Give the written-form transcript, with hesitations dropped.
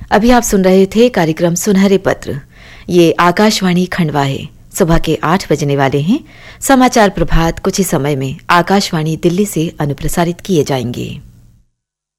अभी आप सुन रहे थे कार्यक्रम सुनहरे पत्र। ये आकाशवाणी खंडवा है। सुबह के 8 बजने वाले हैं। समाचार प्रभात कुछ ही समय में आकाशवाणी दिल्ली से अनुप्रसारित किए जाएंगे।